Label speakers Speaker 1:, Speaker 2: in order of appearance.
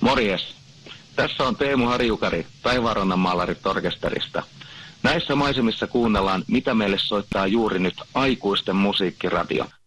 Speaker 1: Morjes. Tässä on Teemu Harjukari Taivaanrannan maalarit orkesterista. Näissä maisemissa kuunnellaan, mitä meille soittaa juuri nyt aikuisten musiikkiradio.